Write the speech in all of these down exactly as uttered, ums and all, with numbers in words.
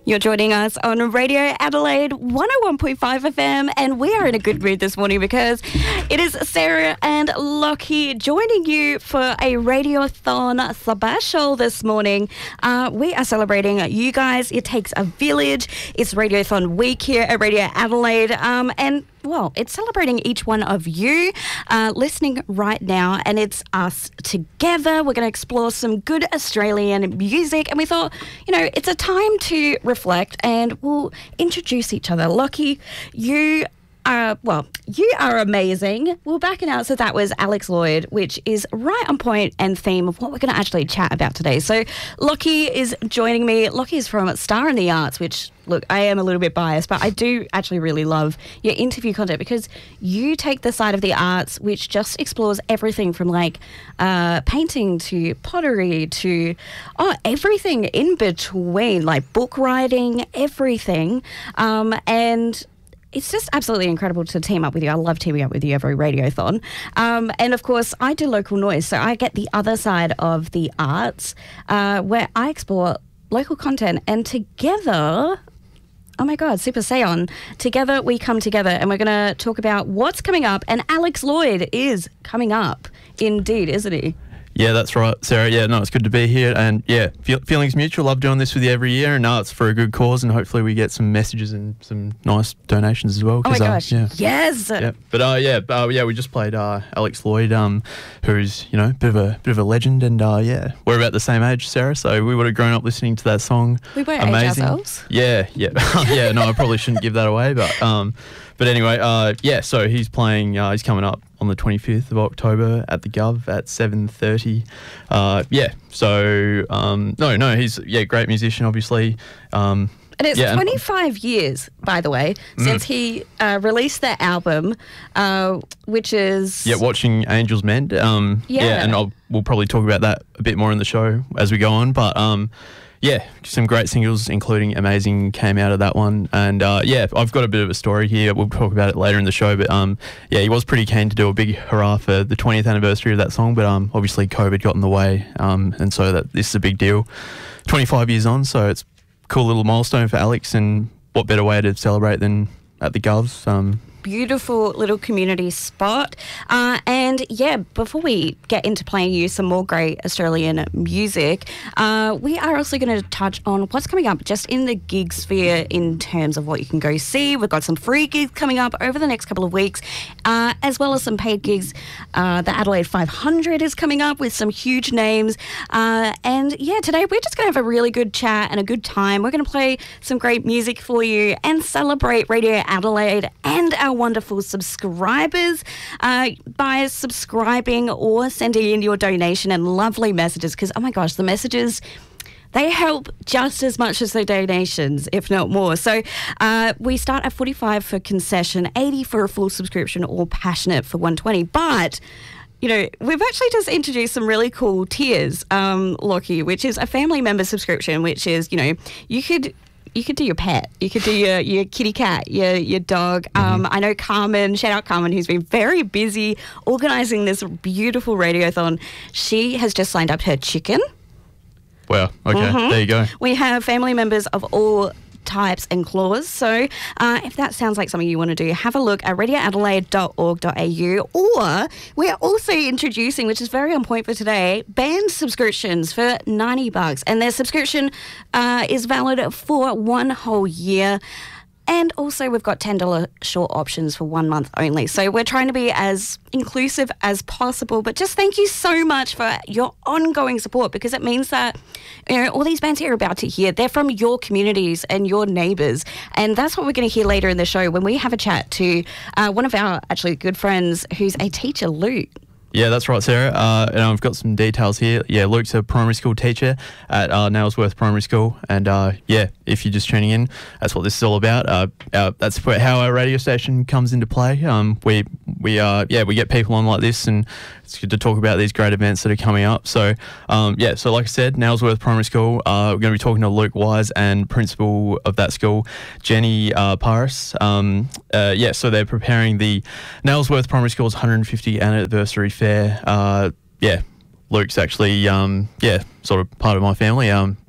You're joining us on Radio Adelaide one oh one point five F M, and we are in a good mood this morning because it is Sarah and Lockie joining you for a Radiothon special this morning. Uh, we are celebrating you guys. It takes a village. It's Radiothon week here at Radio Adelaide, um, and well, it's celebrating each one of you uh, listening right now, and it's us together. We're going to explore some good Australian music, and we thought, you know, it's a time to reflect, and we'll introduce each other. Lockie, you are, well, you are amazing. We'll back it out. So that was Alex Lloyd, which is right on point and theme of what we're going to actually chat about today. So Lockie is joining me. Lockie is from Star in the Arts, which, look, I am a little bit biased, but I do actually really love your interview content because you take the side of the arts which just explores everything from like uh, painting to pottery to oh, everything in between, like book writing, everything. Um, and it's just absolutely incredible to team up with you. I love teaming up with you every Radiothon. Um, and, of course, I do local noise, so I get the other side of the arts uh, where I explore local content, and together, oh my God, Super Seon, together we come together, and we're going to talk about what's coming up, and Alex Lloyd is coming up indeed, isn't he? Yeah, that's right, Sarah. Yeah, no, it's good to be here. And yeah, feel, feelings mutual. Love doing this with you every year. And no, it's for a good cause. And hopefully we get some messages and some nice donations as well. Oh my gosh. Uh, yeah. Yes. Yeah. But uh, yeah, uh, yeah, we just played uh, Alex Lloyd, um, who's, you know, a bit of a bit of a legend. And uh, yeah, we're about the same age, Sarah. So we would have grown up listening to that song. We won't Amazing. age ourselves. Yeah, yeah. yeah, no, I probably shouldn't give that away. But um, but anyway, uh, yeah, so he's playing, uh, he's coming up on the twenty-fifth of October at the Gov at seven thirty. Uh, yeah, so, um, no, no, he's, yeah, great musician, obviously. Um, and it's yeah, twenty-five and, years, by the way, mm. since he uh, released that album, uh, which is... Yeah, Watching Angels Mend. Um, yeah. yeah, and I'll, we'll probably talk about that a bit more in the show as we go on, but... Um, yeah, some great singles, including Amazing, came out of that one. And, uh, yeah, I've got a bit of a story here. We'll talk about it later in the show. But, um, yeah, he was pretty keen to do a big hurrah for the twentieth anniversary of that song. But um, obviously COVID got in the way. Um, and so that this is a big deal. twenty-five years on, so it's a cool little milestone for Alex. And what better way to celebrate than at the Govs? Um, Beautiful little community spot. Uh, and yeah, before we get into playing you some more great Australian music, uh, we are also going to touch on what's coming up just in the gig sphere in terms of what you can go see. We've got some free gigs coming up over the next couple of weeks, uh, as well as some paid gigs. Uh, the Adelaide five hundred is coming up with some huge names. Uh, and yeah, today we're just going to have a really good chat and a good time. We're going to play some great music for you and celebrate Radio Adelaide and our wonderful subscribers uh, by subscribing or sending in your donation and lovely messages, because oh my gosh, the messages, they help just as much as the donations, if not more. So uh, we start at forty-five for concession, eighty for a full subscription, or passionate for one twenty. But you know, we've actually just introduced some really cool tiers, um, Lockie, which is a family member subscription, which is, you know, you could You could do your pet. You could do your, your kitty cat, your your dog. Um, mm-hmm. I know Carmen, shout out Carmen, who's been very busy organising this beautiful radiothon. She has just signed up her chicken. Wow, okay, mm-hmm. There you go. We have family members of all types and claws. So uh, if that sounds like something you want to do, have a look at radio adelaide dot org dot a u, or we're also introducing, which is very on point for today, band subscriptions for ninety bucks, and their subscription uh, is valid for one whole year. And also we've got ten dollars short options for one month only. So we're trying to be as inclusive as possible. But just thank you so much for your ongoing support, because it means that, you know, all these bands you're about to hear, they're from your communities and your neighbours. And that's what we're going to hear later in the show when we have a chat to uh, one of our actually good friends who's a teacher, Luke. Yeah, that's right, Sarah. Uh, and I've got some details here. Yeah, Luke's a primary school teacher at uh, Nailsworth Primary School. And uh, yeah, if you're just tuning in, that's what this is all about. Uh, uh, that's how our radio station comes into play. Um, we we uh, yeah we get people on like this, and it's good to talk about these great events that are coming up. So um, yeah, so like I said, Nailsworth Primary School. Uh, we're going to be talking to Luke Wise and principal of that school, Jenny uh, Paris. Um, uh, yeah, so they're preparing the Nailsworth Primary School's one hundred fiftieth anniversary fair. Uh, yeah, Luke's actually um, yeah sort of part of my family. Um,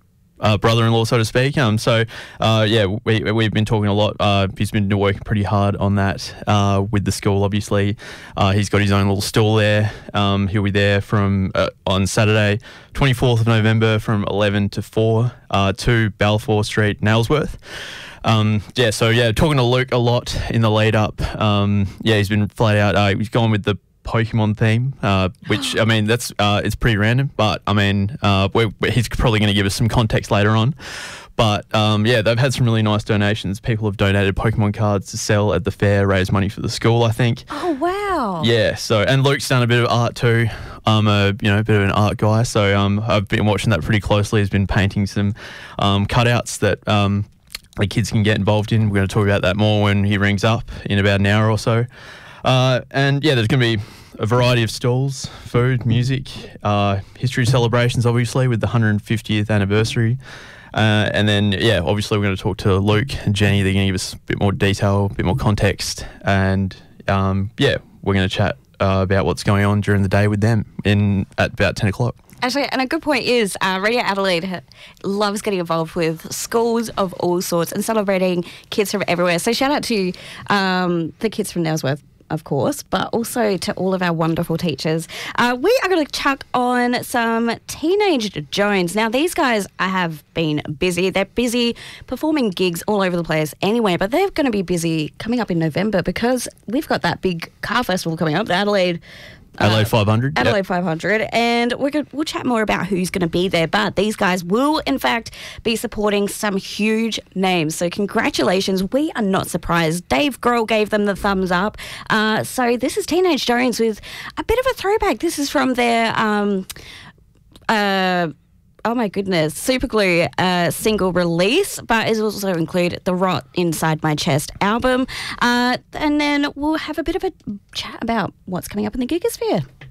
uh, brother-in-law, so to speak. Um, so, uh, yeah, we, we've been talking a lot. Uh, he's been working pretty hard on that uh, with the school, obviously. Uh, he's got his own little stall there. Um, he'll be there from uh, on Saturday, twenty-fourth of November from eleven to four, uh, to Balfour Street, Nailsworth. Um, yeah, so, yeah, talking to Luke a lot in the lead-up. Um, yeah, he's been flat out. Uh, he's gone with the Pokemon theme, uh, which, I mean, that's uh, it's pretty random, but, I mean, uh, we're, he's probably going to give us some context later on. But, um, yeah, they've had some really nice donations. People have donated Pokemon cards to sell at the fair, raise money for the school, I think. Oh, wow. Yeah, so, and Luke's done a bit of art too. I'm a, you know, a bit of an art guy, so um, I've been watching that pretty closely. He's been painting some um, cutouts that um, the kids can get involved in. We're going to talk about that more when he rings up in about an hour or so. Uh, and yeah, there's going to be a variety of stalls, food, music, uh, history celebrations, obviously, with the one hundred fiftieth anniversary. Uh, and then, yeah, obviously we're going to talk to Luke and Jenny. They're going to give us a bit more detail, a bit more context. And, um, yeah, we're going to chat uh, about what's going on during the day with them in at about ten o'clock. Actually, and a good point is uh, Radio Adelaide loves getting involved with schools of all sorts and celebrating kids from everywhere. So shout out to um, the kids from Nailsworth, of course, but also to all of our wonderful teachers. Uh, we are going to chuck on some Teenage Jones. Now, these guys have been busy. They're busy performing gigs all over the place anyway, but they're going to be busy coming up in November because we've got that big car festival coming up, the Adelaide Adelaide five hundred. Adelaide yep. five hundred, and we're gonna, we'll chat more about who's going to be there, but these guys will, in fact, be supporting some huge names. So congratulations. We are not surprised. Dave Grohl gave them the thumbs up. Uh, so this is Teenage Jones with a bit of a throwback. This is from their... Um, uh, oh my goodness, Superglue uh, single release, but it also include the Rot Inside My Chest album. Uh, and then we'll have a bit of a chat about what's coming up in the Gigasphere.